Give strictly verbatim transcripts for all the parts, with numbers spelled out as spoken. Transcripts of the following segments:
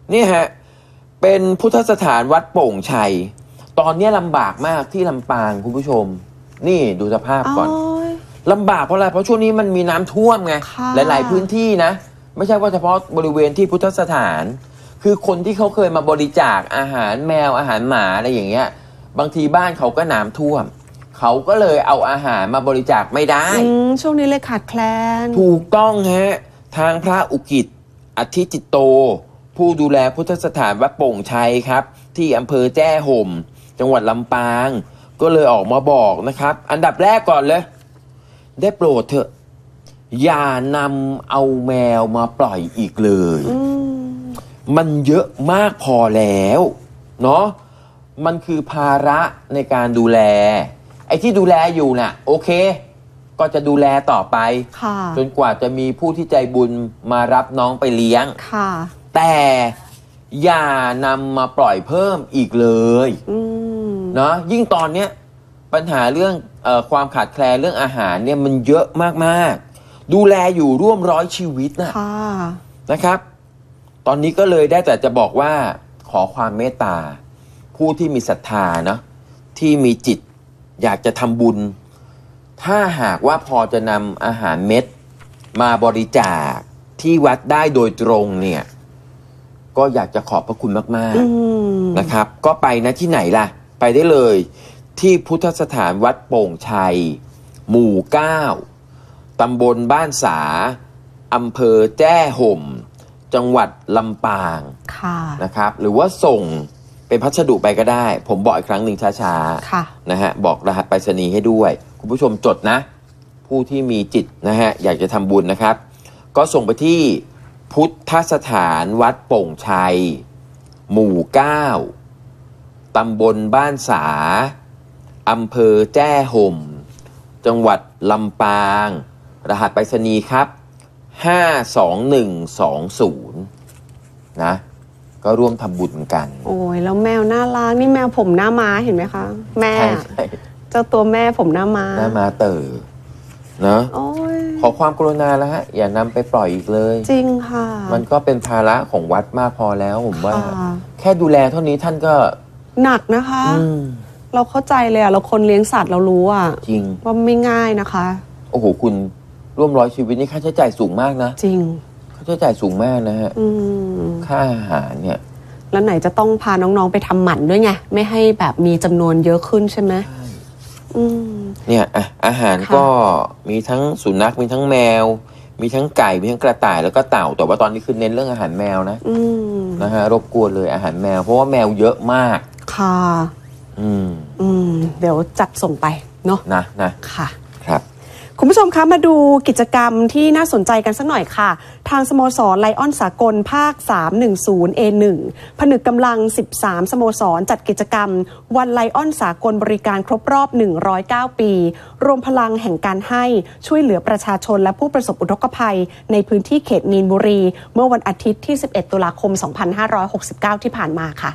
นี่ฮะเป็นพุทธสถานวัดโป่งชัยตอนนี้ลำบากมากที่ลำปางคุณผู้ชมนี่ดูสภาพก่อนลำบากเพราะอะไรเพราะช่วงนี้มันมีน้ำท่วมไงหลายๆพื้นที่นะไม่ใช่ว่าเฉพาะบริเวณที่พุทธสถานคือคนที่เขาเคยมาบริจาคอาหารแมวอาหารหมาอะไรอย่างเงี้ยบางทีบ้านเขาก็น้ำท่วมเขาก็เลยเอาอาหารมาบริจาคไม่ได้ช่วงนี้เลยขาดแคลนถูกต้องฮะทางพระอุกิจอธิจิตโตผู้ดูแลพุทธสถานวัดโป่งชัยครับที่อำเภอแจ้ห่มจังหวัดลำปางก็เลยออกมาบอกนะครับอันดับแรกก่อนเลยได้โปรดเถอะอย่านำเอาแมวมาปล่อยอีกเลยมันเยอะมากพอแล้วเนาะมันคือภาระในการดูแลไอ้ที่ดูแลอยู่น่ะโอเคก็จะดูแลต่อไปจนกว่าจะมีผู้ที่ใจบุญมารับน้องไปเลี้ยงแต่อย่านำมาปล่อยเพิ่มอีกเลยเนาะยิ่งตอนเนี้ยปัญหาเรื่องเอ่อความขาดแคลนเรื่องอาหารเนี่ยมันเยอะมากๆดูแลอยู่ร่วมร้อยชีวิตนะนะครับตอนนี้ก็เลยได้แต่จะบอกว่าขอความเมตตาผู้ที่มีศรัทธาเนาะที่มีจิตอยากจะทำบุญถ้าหากว่าพอจะนำอาหารเม็ดมาบริจาคที่วัดได้โดยตรงเนี่ยก็อยากจะขอบพระคุณมากๆนะครับก็ไปนะที่ไหนล่ะไปได้เลยที่พุทธสถานวัดโป่งชัยหมู่เก้าตำบลบ้านสาอำเภอแจ้ห่มจังหวัดลำปางนะครับหรือว่าส่งเป็นพัสดุไปก็ได้ผมบอกอีกครั้งหนึ่งช้าๆนะฮะบอกรหัสไปรษณีย์ให้ด้วยคุณผู้ชมจดนะผู้ที่มีจิตนะฮะอยากจะทำบุญนะครับก็ส่งไปที่พุทธสถานวัดโป่งชัยหมู่เก้าตำบลบ้านสาอำเภอแจ้ห่มจังหวัดลำปางรหัสไปรษณีย์ครับห้าสองหนึ่งสองศูนย์นะก็ร่วมทำบุญกันโอ้ยแล้วแมวน่ารักนี่แมวผมหน้าม้าเห็นไหมคะแม่เจ้าตัวแม่ผมหน้าม้าหน้าม้าเต๋อเนอะขอความกรุณาแล้วฮะอย่านำไปปล่อยอีกเลยจริงค่ะมันก็เป็นภาระของวัดมากพอแล้วผมว่าแค่ดูแลเท่านี้ท่านก็หนักนะคะเราเข้าใจเลยอะเราคนเลี้ยงสัตว์เรารู้อะจริงว่าไม่ง่ายนะคะโอ้โหคุณร่วมร้อยชีวิตนี่ค่าใช้จ่ายสูงมากนะจริงค่าใช้จ่ายสูงมากนะฮะค่าอาหารเนี่ยแล้วไหนจะต้องพาน้องๆไปทำหมันด้วยไงไม่ให้แบบมีจำนวนเยอะขึ้นใช่ไหมเนี่ยอ่ะอาหารก็มีทั้งสุนัขมีทั้งแมวมีทั้งไก่มีทั้งกระต่ายแล้วก็เต่าแต่ว่าตอนนี้คือเน้นเรื่องอาหารแมวนะนะฮะรบกวนเลยอาหารแมวเพราะว่าแมวเยอะมากค่ะอืมอืมเดี๋ยวจัดส่งไปเนาะนะนะค่ะครับคุณผู้ชมคะมาดูกิจกรรมที่น่าสนใจกันสักหน่อยค่ะทางสโมสรไลออนสากลภาคสาม หนึ่งศูนย์ เอ หนึ่ง ผนึกกำลังสิบสามสโมสรจัดกิจกรรมวันไลออนสากลบริการครบรอบหนึ่งร้อยเก้าปีรวมพลังแห่งการให้ช่วยเหลือประชาชนและผู้ประสบอุทกภัยในพื้นที่เขตมีนบุรีเมื่อวันอาทิตย์ที่สิบเอ็ดตุลาคมสองพันห้าร้อยหกสิบเก้าที่ผ่านมาค่ะ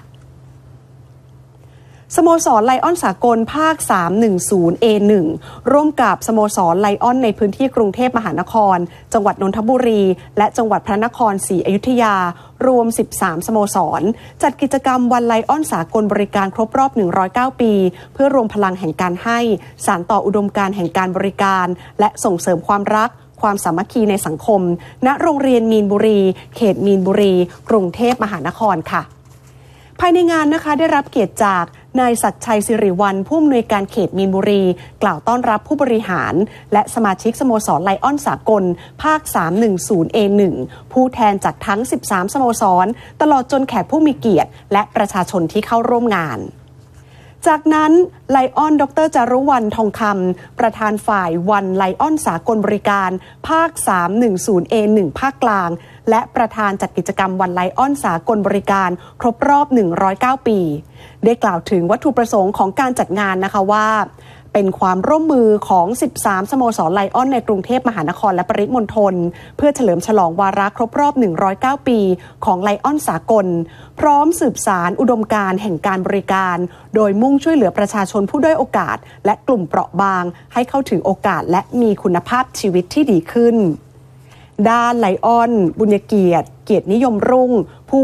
สโมสรไลออนสากลภาคสาม หนึ่งศูนย์ เอ หนึ่ง ร่วมกับสโมสรไลออนในพื้นที่กรุงเทพมหานครจังหวัดนนทบุรีและจังหวัดพระนครศรีอยุธยารวมสิบสามสโมสรจัดกิจกรรมวันไลออนสากลบริการครบรอบหนึ่งร้อยเก้าปีเพื่อรวมพลังแห่งการให้สานต่ออุดมการณ์แห่งการบริการและส่งเสริมความรักความสามัคคีในสังคมณโรงเรียนมีนบุรีเขตมีนบุรีกรุงเทพมหานครค่ะภายในงานนะคะได้รับเกียรติจากนายศักดิ์ชัยสิริวัลย์ผู้อำนวยการเขตมีนบุรีกล่าวต้อนรับผู้บริหารและสมาชิกสโมสรไลออนสากลภาคสาม หนึ่งศูนย์ เอ หนึ่ง ผู้แทนจากทั้งสิบสามสโมสรตลอดจนแขกผู้มีเกียรติและประชาชนที่เข้าร่วมงานจากนั้นไลออนดรจารุวรรณทองคำประธานฝ่ายวันไลออนสากลบริการภาคสาม หนึ่งศูนย์ เอ หนึ่ง ภาคกลางและประธานจัดกิจกรรมวันไลออนสากลบริการครบรอบหนึ่งร้อยเก้าปีได้กล่าวถึงวัตถุประสงค์ของการจัดงานนะคะว่าเป็นความร่วมมือของสิบสามสโมสรไลออนในกรุงเทพมหานครและปริมณฑลเพื่อเฉลิมฉลองวาระครบรอบหนึ่งร้อยเก้าปีของไลออนสากลพร้อมสืบสานอุดมการณ์แห่งการบริการโดยมุ่งช่วยเหลือประชาชนผู้ด้อยโอกาสและกลุ่มเปราะบางให้เข้าถึงโอกาสและมีคุณภาพชีวิตที่ดีขึ้นด้านไลออนบุญเกียรติเกียรตินิยมรุ่ง